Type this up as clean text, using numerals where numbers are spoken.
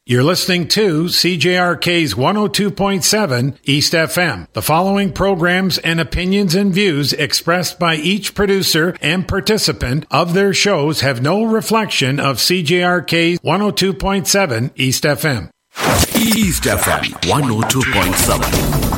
You're listening to CJRK's 102.7 East FM. The following programs and opinions and views expressed by each producer and participant of their shows have no reflection of CJRK's 102.7 East FM. East FM 102.7.